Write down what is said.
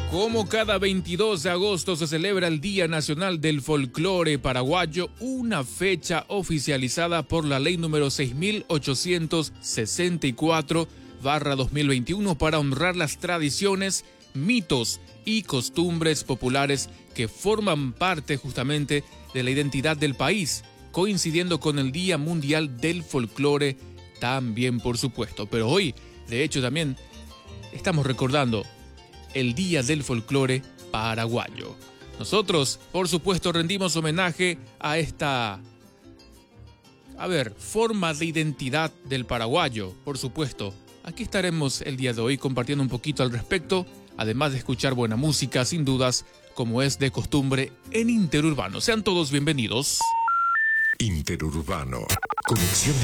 Como cada 22 de agosto se celebra el Día Nacional del Folclore Paraguayo, una fecha oficializada por la ley número 6864/2021 para honrar las tradiciones, mitos y costumbres populares que forman parte justamente de la identidad del país, coincidiendo con el Día Mundial del Folclore también, por supuesto. Pero hoy, de hecho, también estamos recordando el Día del Folclore Paraguayo. Nosotros, por supuesto, rendimos homenaje a esta, forma de identidad del paraguayo, por supuesto. Aquí estaremos el día de hoy compartiendo un poquito al respecto, además de escuchar buena música, sin dudas, como es de costumbre en Interurbano. Sean todos bienvenidos. Interurbano, conexión